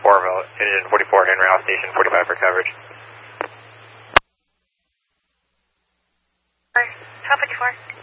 engine 44 en route, station 45 for coverage. Top 54.